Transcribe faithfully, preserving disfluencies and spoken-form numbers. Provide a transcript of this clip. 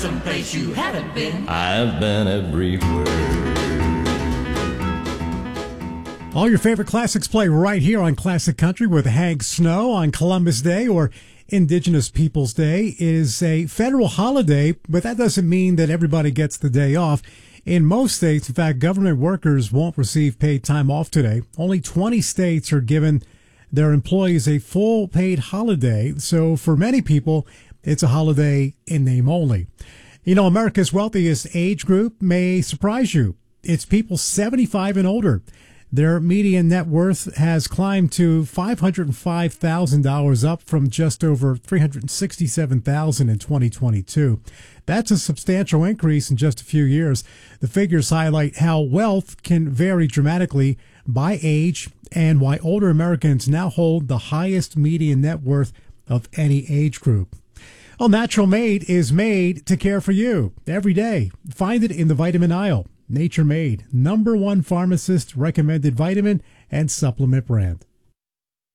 Someplace you haven't been. I've been everywhere. All your favorite classics play right here on Classic Country with Hank Snow on Columbus Day, or Indigenous Peoples Day. It is a federal holiday, but that doesn't mean that everybody gets the day off. In most states, in fact, government workers won't receive paid time off today. Only twenty states are giving their employees a full paid holiday. So for many people, it's a holiday in name only. You know, America's wealthiest age group may surprise you. It's people seventy-five and older. Their median net worth has climbed to five hundred five thousand dollars, up from just over three hundred sixty-seven thousand dollars in twenty twenty-two. That's a substantial increase in just a few years. The figures highlight how wealth can vary dramatically by age and why older Americans now hold the highest median net worth of any age group. Well, Natural Made is made to care for you every day. Find it in the vitamin aisle. Nature Made, number one pharmacist recommended vitamin and supplement brand.